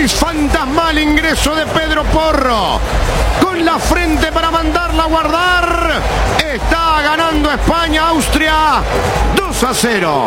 El fantasmal ingreso de Pedro Porro. Con la frente para mandarla a guardar. Está ganando España, Austria 2-0.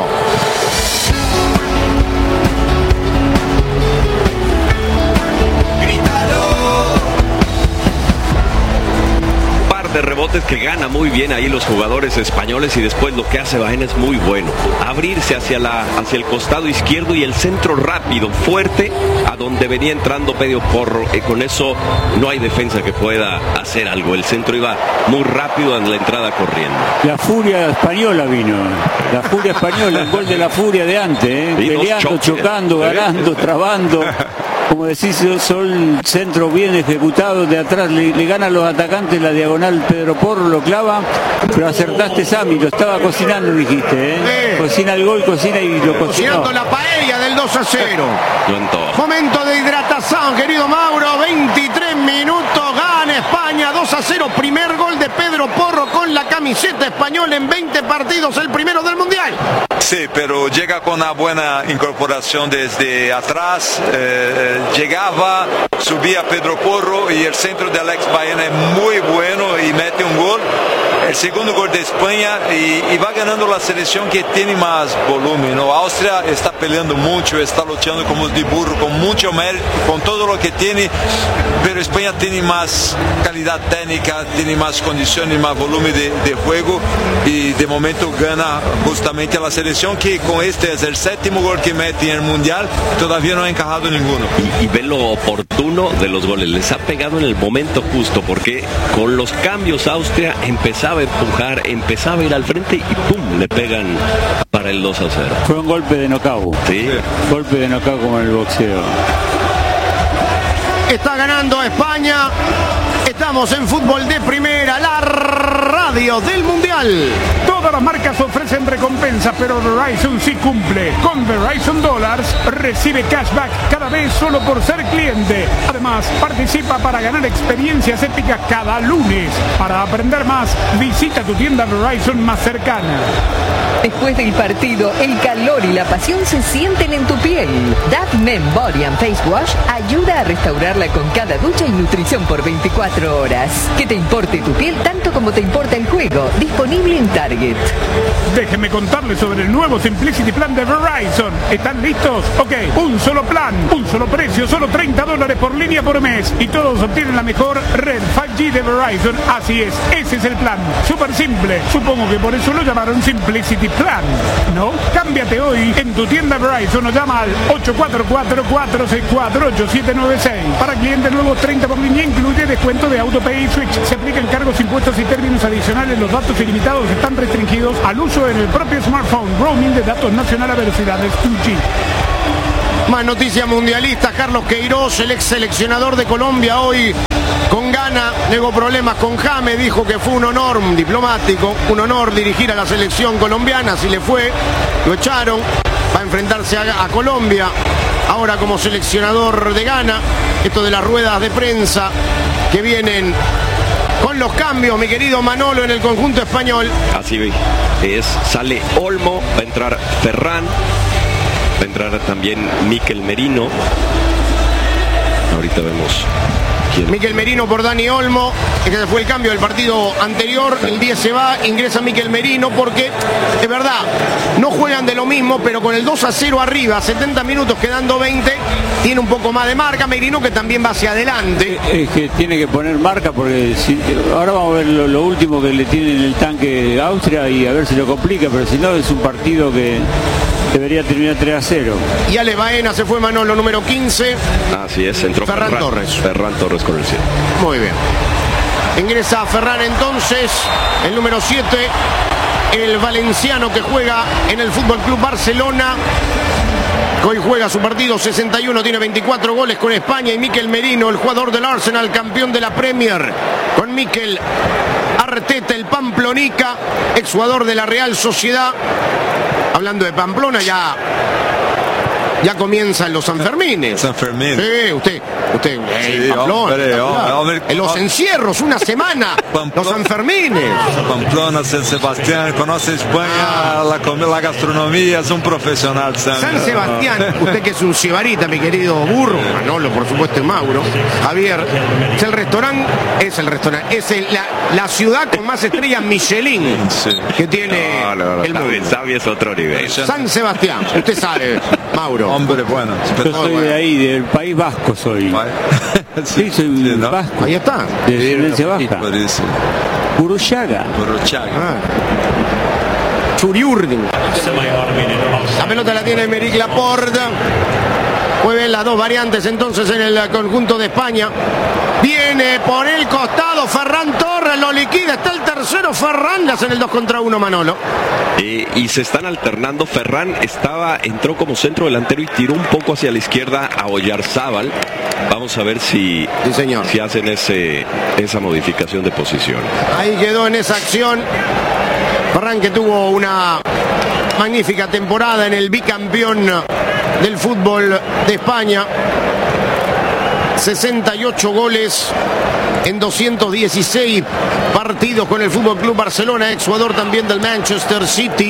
De rebotes que gana muy bien ahí los jugadores españoles, y después lo que hace Baena es muy bueno, abrirse hacia el costado izquierdo y el centro rápido, fuerte, a donde venía entrando Pedro Porro. Con eso no hay defensa que pueda hacer algo. El centro iba muy rápido en la entrada corriendo. La furia española vino, la furia española, el gol de la furia de antes, peleando, chocando, ganando, trabando. Como decís, son centros bien ejecutados de atrás, le gana a los atacantes la diagonal. Pedro Porro lo clava, pero acertaste, Sammy, lo estaba cocinando, dijiste, ¿eh? Cocina el gol, cocina y lo cocinó. Cocinando la paella del 2-0. Momento de hidratación, querido Mauro, 23 minutos, gana España 2-0, primer gol de Pedro Porro con la camiseta española en 20 partidos, el primero del Mundial. Sí, pero llega con una buena incorporación desde atrás, llegaba, subía Pedro Porro y el centro de Alex Baena es muy bueno y mete un gol, el segundo gol de España, y va ganando la selección que tiene más volumen, ¿no? Austria está peleando mucho, está luchando como de burro, con mucho mérito, con todo lo que tiene, pero España tiene más calidad técnica, tiene más condiciones, más volumen de juego, y de momento gana justamente la selección, que con este es el séptimo gol que mete en el Mundial, todavía no ha encajado ninguno. Y ve lo oportuno de los goles, les ha pegado en el momento justo, porque con los cambios Austria empezaba a empujar, empezaba a ir al frente y ¡pum!, le pegan para el 2-0. Fue un golpe de knockout. Sí. Golpe de knockout como en el boxeo. Está ganando España. Estamos en Fútbol de Primera, la radio del Mundial. Todas las marcas ofrecen recompensas, pero Verizon sí cumple. Con Verizon Dollars recibe cashback cada vez solo por ser cliente. Además, participa para ganar experiencias épicas cada lunes. Para aprender más, visita tu tienda Verizon más cercana. Después del partido, el calor y la pasión se sienten en tu piel. That Men Body and Face Wash ayuda a restaurarla con cada ducha y nutrición por 24 horas. Que te importe tu piel tanto como te importa el juego. Disponible en Target. Déjenme contarles sobre el nuevo Simplicity Plan de Verizon. ¿Están listos? Ok, un solo plan, un solo precio, solo $30 por línea por mes. Y todos obtienen la mejor red 5G de Verizon. Así es, ese es el plan. Súper simple. Supongo que por eso lo llamaron Simplicity Plan, ¿no? Cámbiate hoy en tu tienda Verizon o llama al 844-464-8796. Para clientes nuevos, 30 por línea, incluye descuento de AutoPay y Switch. Se aplican cargos, impuestos y términos adicionales. Los datos ilimitados están restringidos al uso en el propio smartphone. Roaming de datos nacional a velocidades 2G. Más noticias mundialistas. Carlos Queiroz, el ex seleccionador de Colombia, hoy con Ghana, negó problemas con James, dijo que fue un honor diplomático, un honor dirigir a la selección colombiana. Así le fue, lo echaron, va a enfrentarse a Colombia ahora como seleccionador de Ghana. Esto de las ruedas de prensa que vienen con los cambios, mi querido Manolo, en el conjunto español. Así es, sale Olmo, va a entrar Ferran, va a entrar también Mikel Merino. Ahorita vemos Mikel Merino por Dani Olmo, que fue el cambio del partido anterior. El 10 se va, ingresa Mikel Merino, porque es verdad, no juegan de lo mismo, pero con el 2-0 arriba, 70 minutos quedando 20, tiene un poco más de marca. Merino, que también va hacia adelante. Es que tiene que poner marca, porque ahora vamos a ver lo último que le tiene en el tanque Austria y a ver si lo complica, pero si no es un partido que debería terminar 3-0. Y Ale Baena se fue, Manolo, número 15. Así es, entró Ferran Torres. Ferran Torres con el 7. Muy bien. Ingresa Ferran entonces, el número 7, el valenciano que juega en el Fútbol Club Barcelona. Hoy juega su partido 61, tiene 24 goles con España. Y Mikel Merino, el jugador del Arsenal, campeón de la Premier, con Mikel Arteta, el Pamplonica, exjugador de la Real Sociedad. Hablando de Pamplona, ya comienzan los Sanfermines. San Fermín. Sí, usted Usted, Sí, Pamplona, hombre. en los encierros, una semana, los Sanfermines. Pamplona, San Sebastián, conoce España, la gastronomía, es un profesional. San Sebastián, usted que es un cibarita, mi querido burro, Manolo, por supuesto, y Mauro, Javier, es el restaurante, es la ciudad con más estrellas Michelin que tiene el mundo. Sabia es otro nivel. San Sebastián, usted sabe, Mauro. Hombre, bueno. Yo soy de ahí, del País Vasco soy. Sí, soy ¿no? vasco. Ahí está. De descendencia vasca. Burruchaga. Churiurdin. La pelota la tiene Aymeric Laporte. Juegan las dos variantes entonces en el conjunto de España. Viene por el costado Ferran Torres, lo liquida, está el tercero Ferran, le hacen el 2 contra 1 Manolo. Y se están alternando. Ferran entró como centro delantero y tiró un poco hacia la izquierda a Oyarzábal. Vamos a ver si hacen esa modificación de posición. Ahí quedó en esa acción Ferran, que tuvo una magnífica temporada en el bicampeón del fútbol de España. 68 goles en 216 partidos con el Fútbol Club Barcelona, exjugador también del Manchester City.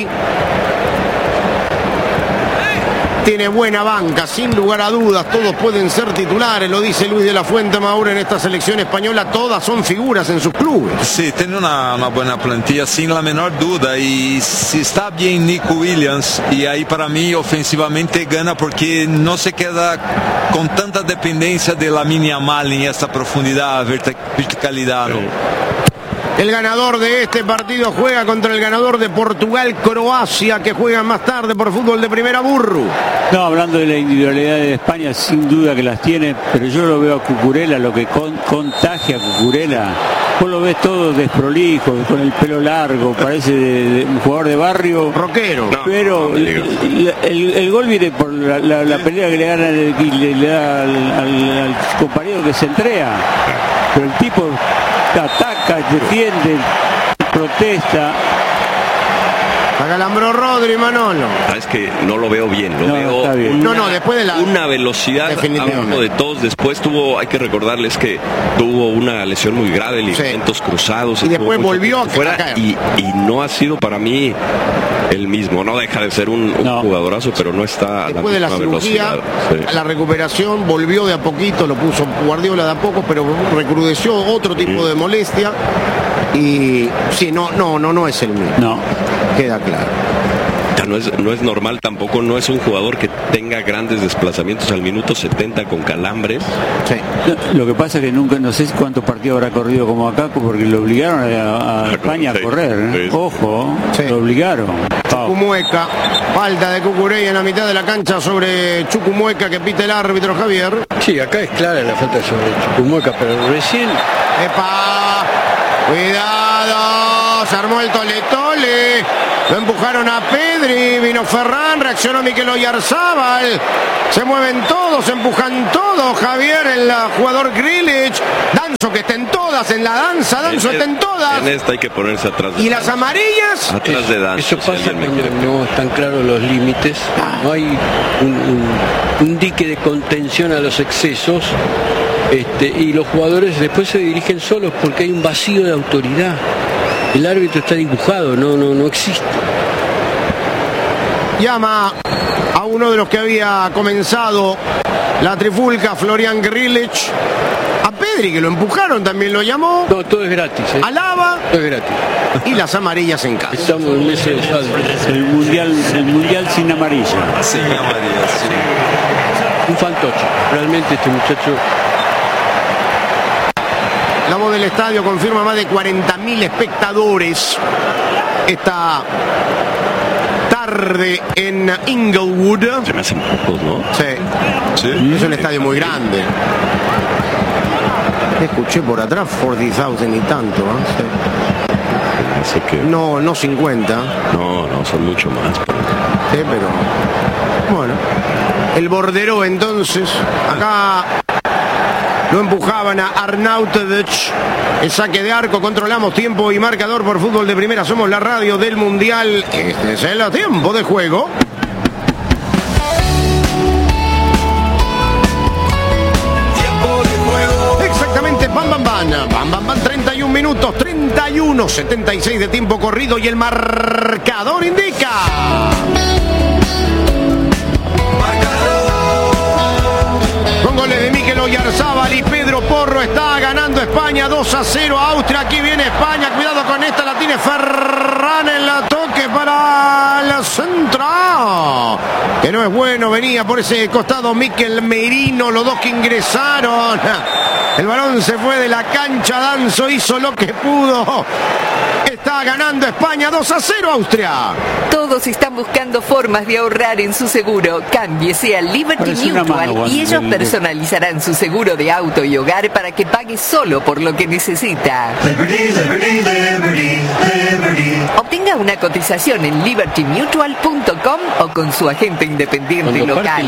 Tiene buena banca, sin lugar a dudas, todos pueden ser titulares, lo dice Luis de la Fuente, Mauro, en esta selección española, todas son figuras en sus clubes. Sí, tiene una buena plantilla, sin la menor duda, y si está bien Nico Williams, y ahí para mí ofensivamente gana porque no se queda con tanta dependencia de Lamine Yamal en esta profundidad, verticalidad, ¿no? El ganador de este partido juega contra el ganador de Portugal-Croacia, que juegan más tarde por fútbol de primera, Burru. No, hablando de la individualidad de España, sin duda que las tiene, pero yo lo veo a Cucurella, lo que contagia a Cucurella. Vos lo ves todo desprolijo, con el pelo largo, parece de un jugador de barrio. Rockero. Pero el gol viene por la pelea que le gana le da al compañero que se entrega. Pero el tipo ataca, defiende, protesta. Acalambró Rodri, Manolo. Es que no lo veo bien, veo bien. Después de una velocidad abajo de todos. Después hay que recordarles que tuvo una lesión muy grave, ligamentos cruzados. Y después volvió fuera y no ha sido para mí el mismo. No deja de ser un jugadorazo, pero no está después de la cirugía, la recuperación, volvió de a poquito, lo puso Guardiola de a poco, pero recrudeció otro tipo de molestia. Y sí, no es el mismo. No. Queda claro. No es normal tampoco, no es un jugador que tenga grandes desplazamientos al minuto 70 con calambres. Sí. Lo que pasa es que nunca, no sé cuántos partidos habrá corrido como acá, porque lo obligaron a España a correr. Sí. Ojo, lo obligaron. Chucumueca, falta de Cucurella en la mitad de la cancha sobre Chucumueca, que pita el árbitro, Javier. Sí, acá es clara la falta sobre Chucumueca, pero recién... ¡Epa! ¡Cuidado! Se armó el tole-tole. Lo empujaron a Pedri, vino Ferran, reaccionó Mikel Oyarzábal. Se mueven todos, se empujan todos. Javier, el jugador Grealish. Danzo, que estén todas en la danza. Danzo, estén todas. En esta hay que ponerse atrás. ¿Y las amarillas? Atrás de Danzo. Eso pasa cuando no están claros los límites. No hay un dique de contención a los excesos. Y los jugadores después se dirigen solos porque hay un vacío de autoridad. El árbitro está dibujado, no existe. Llama a uno de los que había comenzado la trifulca, Florian Grealish. A Pedri, que lo empujaron, también lo llamó. No, todo es gratis. Alaba. Todo es gratis. Y las amarillas en casa. Estamos en meses de saldo. El mundial sin amarilla. Sin amarilla, sí. Un fantoche. Realmente este muchacho... La voz del estadio confirma más de 40.000 espectadores esta tarde en Inglewood. Se me hacen pocos, ¿no? Sí. Es un estadio muy grande. Escuché por atrás 40,000 y tanto. Así que... No 50. No, son mucho más. Sí, pero... Bueno. El bordero entonces. Acá... Lo empujaban a Arnautovic. El saque de arco. Controlamos tiempo y marcador por Fútbol de Primera. Somos la radio del Mundial. Este es el tiempo de juego. Tiempo Van 31 minutos, 31-76 de tiempo corrido y el marcador indica. Con goles de Mikel Oyarzábal y Pedro Porro está ganando España 2-0 a Austria. Aquí viene España, cuidado con esta, la tiene Ferran, el toque para el centro, que no es bueno, venía por ese costado Mikel Merino, los dos que ingresaron. El balón se fue de la cancha, Danzo hizo lo que pudo. Está ganando España 2-0 Austria. Todos están buscando formas de ahorrar en su seguro. Cámbiese a Liberty Mutual y ellos personalizarán su seguro de auto y hogar para que pague solo por lo que necesita. Obtenga una cotización en libertymutual.com o con su agente independiente local.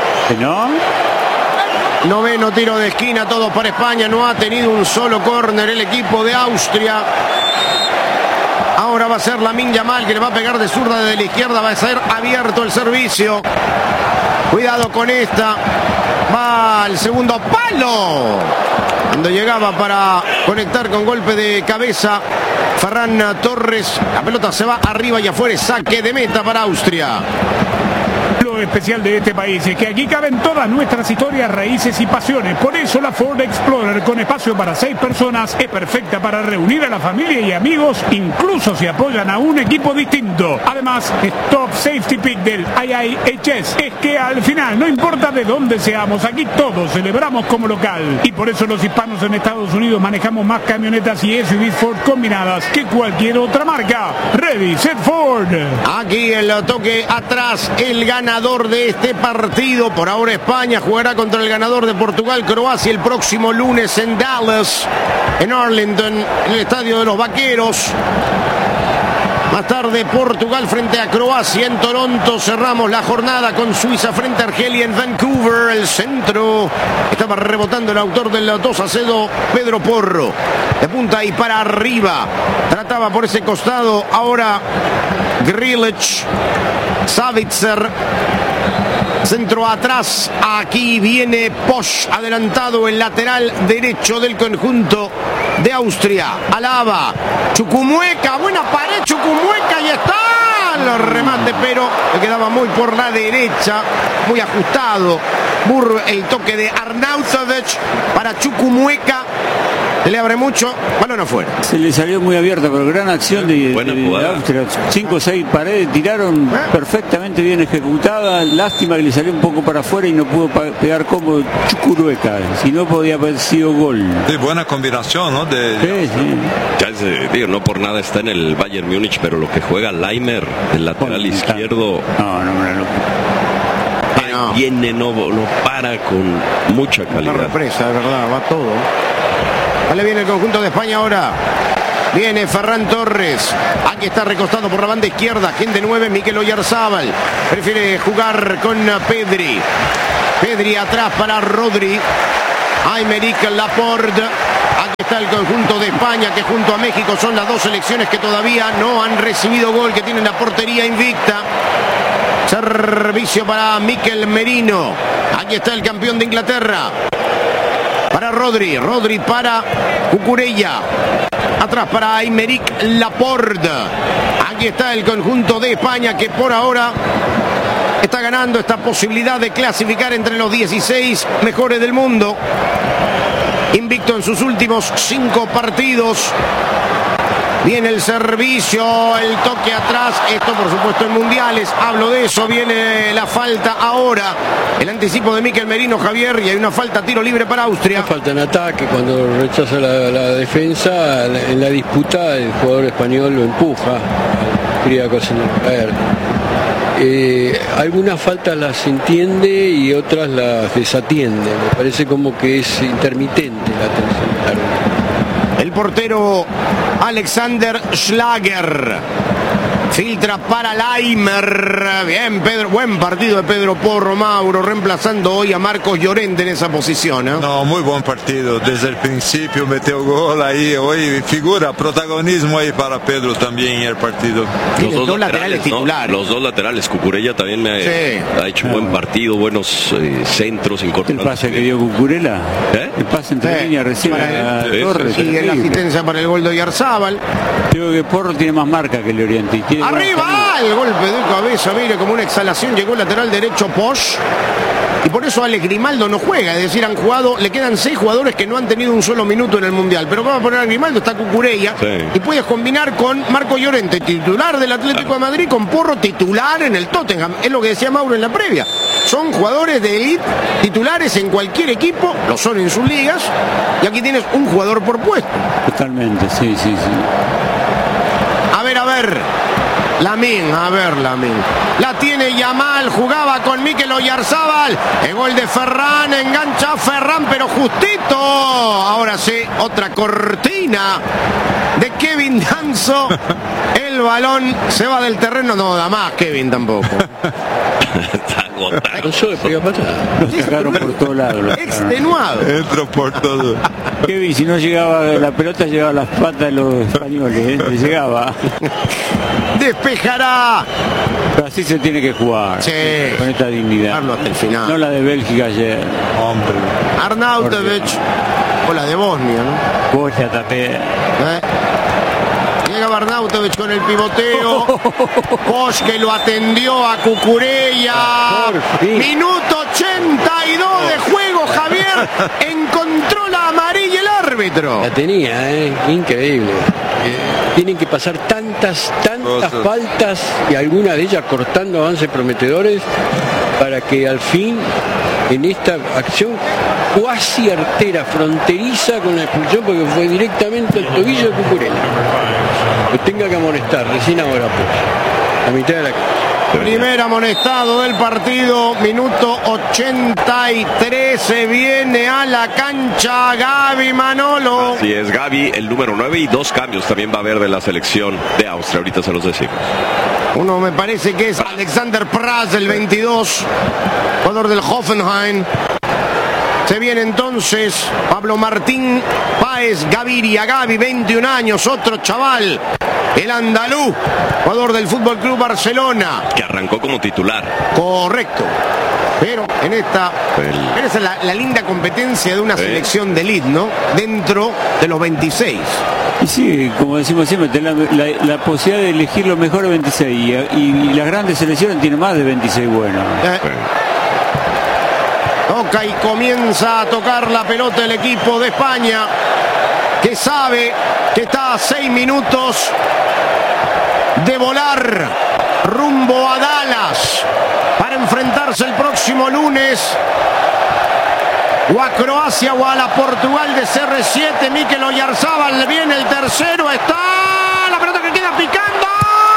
Noveno tiro de esquina, todos para España. No ha tenido un solo córner el equipo de Austria. Ahora va a ser Lamine Yamal que le va a pegar de zurda desde la izquierda. Va a ser abierto el servicio. Cuidado con esta. Va al segundo palo. Cuando llegaba para conectar con golpe de cabeza Ferran Torres. La pelota se va arriba y afuera. Saque de meta para Austria. Lo especial de este país es que aquí caben todas nuestras historias, raíces y pasiones. Por eso la Ford Explorer, con espacio para 6 personas, es perfecta para reunir a la familia y amigos, incluso si apoyan a un equipo distinto. Además, es Top Safety Pick del IIHS. Es que al final, no importa de dónde seamos, aquí todos celebramos como local. Y por eso los hispanos en Estados Unidos manejamos más camionetas y SUVs Ford combinadas que cualquier otra marca. Ready, set, Ford. Aquí el toque atrás, el ganador de este partido. Por ahora España jugará contra el ganador de Portugal-Croacia el próximo lunes en Dallas, en Arlington, en el estadio de los Vaqueros. Más tarde Portugal frente a Croacia en Toronto. Cerramos la jornada con Suiza frente a Argelia en Vancouver. El centro estaba rebotando el autor del 2-0, Pedro Porro. De punta y para arriba. Trataba por ese costado. Ahora Grilic. Savitzer. Centro atrás. Aquí viene Posch. Adelantado el lateral derecho del conjunto de Austria. Alaba. Chukwuemeka. Buena pared. Chukwuemeka. Y está. El remate, pero le quedaba muy por la derecha. Muy ajustado. El toque de Arnautovic para Chukwuemeka. Le abre mucho, balón afuera. Se le salió muy abierta, pero gran acción de Austria. 5 o 6 paredes tiraron perfectamente bien ejecutadas. Lástima que le salió un poco para afuera y no pudo pegar como Chukwuemeka. Si no, podía haber sido gol. Sí, buena combinación, ¿no? Sí. Ya no por nada está en el Bayern Múnich, pero lo que juega Leimer, el lateral izquierdo. Viene, no para, con mucha calidad. Una represa, de verdad, va todo. Vale, viene el conjunto de España ahora. Viene Ferran Torres. Aquí está recostado por la banda izquierda. Quien de 9, Mikel Oyarzábal. Prefiere jugar con Pedri. Pedri atrás para Rodri. Aymeric Laporte. Aquí está el conjunto de España, que junto a México son las dos selecciones que todavía no han recibido gol, que tienen la portería invicta. Servicio para Mikel Merino. Aquí está el campeón de Inglaterra. Para Rodri para Cucurella. Atrás para Aymeric Laporte. Aquí está el conjunto de España, que por ahora está ganando esta posibilidad de clasificar entre los 16 mejores del mundo. Invicto en sus últimos 5 partidos. Viene el servicio, el toque atrás, esto por supuesto en mundiales, hablo de eso, viene la falta ahora, el anticipo de Mikel Merino, Javier, y hay una falta, tiro libre para Austria. Falta en ataque, cuando rechaza la defensa, en la disputa el jugador español lo empuja, algunas faltas las entiende y otras las desatiende, me parece como que es intermitente la atención. El portero Alexander Schlager. Filtra para Laimer. Bien, Pedro. Buen partido de Pedro Porro, Mauro, reemplazando hoy a Marcos Llorente en esa posición. No, muy buen partido. Desde el principio metió gol ahí. Hoy figura protagonismo ahí para Pedro también en el partido. Los dos laterales titulares. Los dos laterales. Cucurella también ha hecho buen partido, buenos centros incorporados. ¿El pase que dio Cucurella? El pase entre líneas recién a Torres. Y la asistencia para el gol de Oyarzábal. Creo que Porro tiene más marca que Llorente. ¡Arriba! El golpe de cabeza, mire, como una exhalación llegó el lateral derecho Posch. Y por eso Alex Grimaldo no juega, es decir, han jugado, le quedan 6 jugadores que no han tenido un solo minuto en el Mundial. Pero vamos a poner a Grimaldo, está Cucurella, y puedes combinar con Marco Llorente, titular del Atlético de Madrid, con Porro titular en el Tottenham. Es lo que decía Mauro en la previa. Son jugadores de élite, titulares en cualquier equipo, lo son en sus ligas, y aquí tienes un jugador por puesto. Totalmente, sí. A ver. Lamine. La tiene Yamal, jugaba con Mikel Oyarzábal. El gol de Ferran, engancha a Ferran, pero justito. Ahora sí, otra cortina de Kevin Danso. El balón se va del terreno, no da más Kevin tampoco. Lo sacaron por todos lados. Extenuado. Entró por todo. Kevin, si no llegaba la pelota, llegaba a las patas de los españoles. Le llegaba. Despejará. Pero así se tiene que jugar. Sí. Con esta dignidad. Hasta el final. No la de Bélgica ayer. Hombre. Arnautovic. O la de Bosnia, ¿no? Bosnia también. Llega Arnautovic con el pivoteo. Posch que lo atendió a Cucurella. Minuto 82 de juego, Javier. Encontró la amarilla el árbitro. La tenía, increíble. Tienen que pasar tantas faltas y algunas de ellas cortando avances prometedores para que al fin en esta acción cuasi artera, fronteriza con la expulsión, porque fue directamente al tobillo de Cucurella. Lo tenga que amonestar, recién ahora pues, a mitad de la Primer amonestado del partido, minuto 83, se viene a la cancha Gaby Manolo. Así es, Gaby, el número 9, y 2 cambios también va a haber de la selección de Austria, ahorita se los decimos. Uno me parece que es Alexander Praz, el 22, jugador del Hoffenheim. Se viene entonces Pablo Martín Páez Gaviria, Gaby, 21 años, otro chaval, el andaluz, jugador del Fútbol Club Barcelona. Que arrancó como titular. Correcto. Pero en esta es la linda competencia de una selección de elite, ¿no? Dentro de los 26. Y sí, como decimos siempre, tener la posibilidad de elegir lo mejor de 26. Y las grandes selecciones tienen más de 26 buenos. Toca y comienza a tocar la pelota el equipo de España, que sabe que está a 6 minutos de volar rumbo a Dallas para enfrentarse el próximo lunes o a Croacia o a la Portugal de CR7. Mikel Oyarzábal, viene el tercero, está la pelota que queda picando.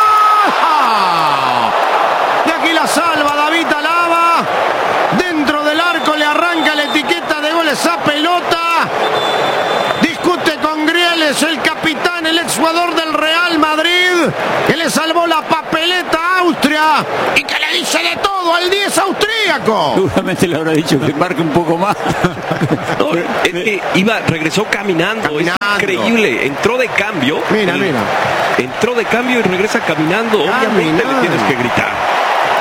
De aquí la salva David Alaba. Dentro del arco le arranca la etiqueta de goles a pelota. Discute con Grieles, el capitán, el exjugador del Real Madrid, que le salvó la papeleta a Austria y que le dice de todo al 10 austríaco. Seguramente le habrá dicho que marque un poco más. No, es que regresó caminando. Es increíble. Entró de cambio. Mira. Entró de cambio y regresa caminando. Obviamente le tienes que gritar.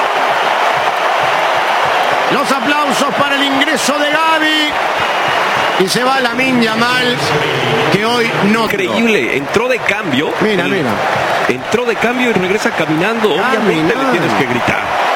Los aplausos para el ingreso de Gaby. Y se va Lamine Yamal, que hoy no. Increíble, entró de cambio. Mira. Entró de cambio y regresa caminando. Obviamente le tienes que gritar.